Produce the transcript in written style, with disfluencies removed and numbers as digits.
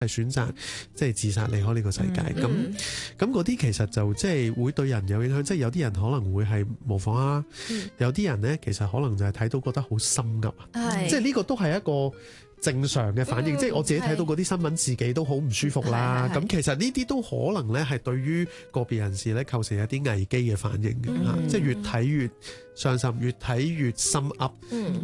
係選擇即係自殺離開呢個世界。咁嗰啲其實就即係會對人有影響，即係有啲人可能會係模仿啊，有啲人咧其實可能就係睇到覺得好心噏啊，即係呢個都係一個正常嘅反應，即係我自己睇到嗰啲新聞，自己都好唔舒服啦。咁其實呢啲都可能咧係對於個別人士咧構成一啲危機嘅反應嘅，即係越睇越傷心，越睇越心噏。